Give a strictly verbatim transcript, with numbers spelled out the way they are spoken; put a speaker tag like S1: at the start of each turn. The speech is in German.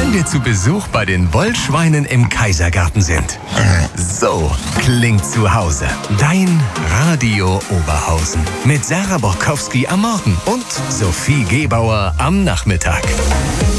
S1: wenn wir zu Besuch bei den Wollschweinen im Kaisergarten sind. So klingt zu Hause. Dein Radio Oberhausen. Mit Sarah Borkowski am Morgen und Sophie Gebauer am Nachmittag.